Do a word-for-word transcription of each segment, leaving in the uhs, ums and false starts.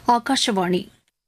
ஆகாஷவாணி.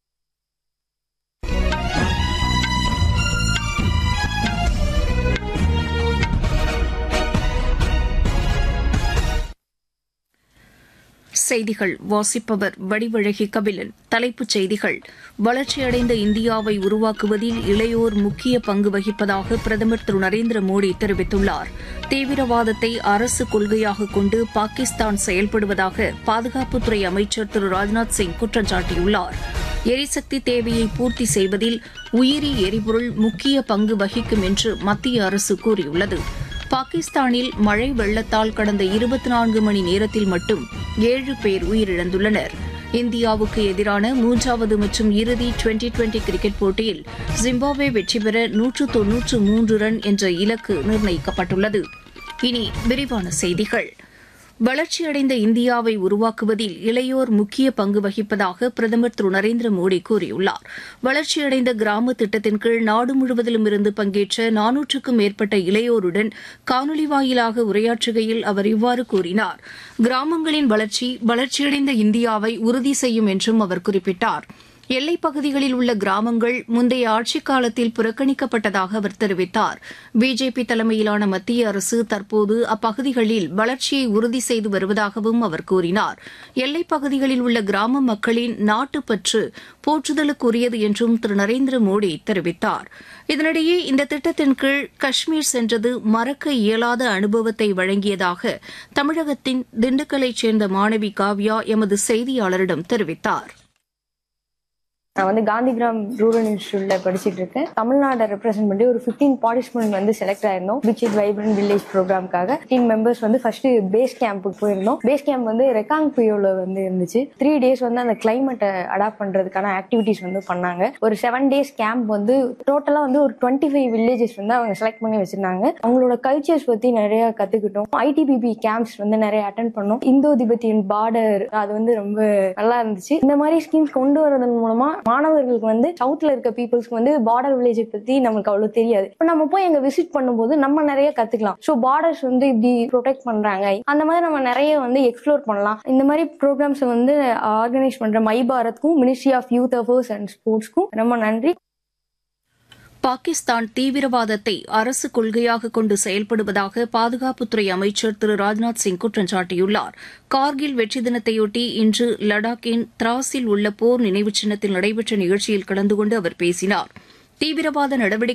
செய்திகள் வாசிப்பவர் வடிவழகி கபிலன். தலைப்புச் செய்திகள். வளர்ச்சியடைந்த இந்தியாவை உருவாக்குவதில் இளையோர் முக்கிய பங்கு வகிப்பதாக பிரதமர் திரு நரேந்திர மோடி தெரிவித்துள்ளார். தீவிரவாதத்தை அரசு கொள்கையாக கொண்டு பாகிஸ்தான் செயல்படுவதாக பாதுகாப்புத்துறை அமைச்சர் திரு ராஜ்நாத் சிங் குற்றம் சாட்டியுள்ளார். எரிசக்தி தேவையை பூர்த்தி செய்வதில் உயிரி எரிபொருள் முக்கிய பங்கு வகிக்கும் என்று மத்திய அரசு கூறியுள்ளது. பாகிஸ்தானில் மழை வெள்ளத்தால் கடந்த இருபத்தி நான்கு மணி நேரத்தில் மட்டும் ஏழு பேர் உயிரிழந்துள்ளனர். இந்தியாவுக்கு எதிரான மூன்றாவது மற்றும் இறுதி டுவெண்டி டுவெண்டி கிரிக்கெட் போட்டியில் ஜிம்பாப்வே வெற்றி பெற நூற்று தொன்னூற்று மூன்று ரன் என்ற இலக்கு நிர்ணயிக்கப்பட்டுள்ளது. இனி விரிவான செய்திகள். வளர்ச்சியடைந்த இந்தியாவை உருவாக்குவதில் இளையோர் முக்கிய பங்கு வகிப்பதாக பிரதமர் திரு நரேந்திர மோடி கூறியுள்ளார். வளர்ச்சியடைந்த கிராம திட்டத்தின் கீழ் நாடு முழுவதிலும் இருந்து பங்கேற்ற நானூற்றுக்கும் மேற்பட்ட இளையோருடன் காணொலி வாயிலாக உரையாற்றுகையில் அவர் இவ்வாறு கூறினார். கிராமங்களின் வளர்ச்சி வளர்ச்சியடைந்த இந்தியாவை உறுதி செய்யும் என்றும் அவர் குறிப்பிட்டார். எல்லைப் பகுதிகளில் உள்ள கிராமங்கள் முந்தைய ஆட்சிக் காலத்தில் புறக்கணிக்கப்பட்டதாக அவர் தெரிவித்தார். பிஜேபி தலைமையிலான மத்திய அரசு தற்போது அப்பகுதிகளில் வளர்ச்சியை உறுதி செய்து வருவதாகவும் அவர் கூறினார். எல்லைப் பகுதிகளில் உள்ள கிராம மக்களின் நாட்டுப்பற்று போற்றுதலுக்குரியது என்றும் திரு நரேந்திர மோடி தெரிவித்தார். இதனிடையே இந்த திட்டத்தின் கீழ் காஷ்மீர் சென்றது மறக்க இயலாத அனுபவத்தை வழங்கியதாக தமிழகத்தின் திண்டுக்கல்லைச் சேர்ந்த மாணவி காவ்யா எமது செய்தியாளரிடம் தெரிவித்தார். நான் வந்து காந்திகிராம் ரூரல் இன்ஸ்டியூட்ல படிச்சுட்டு இருக்கேன். தமிழ்நாடு ரெப்ரசென்ட் பண்ணி ஒரு பிப்டீன் பார்ட்டிசிபென்ட் வந்து select ஆயிருந்தோம். Visit vibrant village ப்ரோக்ராம்காக fifteen members வந்து ஃபர்ஸ்ட் பேஸ் கேம்புக்கு போயிருந்தோம். பேஸ் கேம்ப் வந்து ரெக்காங் பியோல வந்து இருந்துச்சு. த்ரீ டேஸ் வந்து அந்த கிளைமேட்டை அடாப்ட் பண்றதுக்கான ஆக்டிவிட்டிஸ் வந்து பண்ணாங்க. ஒரு செவன் டேஸ் கேம்ப் வந்து டோட்டலா வந்து ஒரு டுவெண்ட்டி ஃபைவ் வில்லேஜஸ் வந்து அவங்க செலக்ட் பண்ணி வச்சிருந்தாங்க. அவங்களோட கல்ச்சர்ஸ் பத்தி நிறைய கத்துக்கிட்டோம். ஐடிபிபி கேம்ப்ஸ் வந்து நிறைய அட்டென்ட் பண்ணோம். இந்தோ திபெத்தியன் பார்டர் அது வந்து ரொம்ப நல்லா இருந்துச்சு. இந்த மாதிரி ஸ்கீம்ஸ் கொண்டு வரதன் மூலமா மாணவர்களுக்கு வந்து சவுத்ல இருக்க பீப்புள்ஸ்க்கு வந்து பார்டர் வில்லேஜ் பத்தி நமக்கு அவ்வளவு தெரியாது. இப்ப நம்ம போய் அங்க விசிட் பண்ணும்போது நம்ம நிறைய கத்துக்கலாம். சோ பார்டர்ஸ் வந்து இப்படி ப்ரொடெக்ட் பண்றாங்க, அந்த மாதிரி நம்ம நிறைய வந்து எக்ஸ்ப்ளோர் பண்ணலாம். இந்த மாதிரி ப்ரோக்ராம்ஸ் வந்து ஆர்கனைஸ் பண்ற my பாரத்க்கும் ministry of youth affairs and ஸ்போர்ட்ஸ்க்கும் ரொம்ப நன்றி. பாகிஸ்தான் தீவிரவாதத்தை அரசு கொள்கையாக கொண்டு செயல்படுவதாக பாதுகாப்புத்துறை அமைச்சர் திரு ராஜ்நாத் சிங் குற்றம் சாட்டியுள்ளார். கார்கில் வெற்றி தினத்தையொட்டி இன்று லடாக்கின் திராஸில் உள்ள போர் நினைவு சின்னத்தில் நடைபெற்ற நிகழ்ச்சியில் கலந்து கொண்டு அவர் பேசினார். தீவிரவாத நடவடிக்கை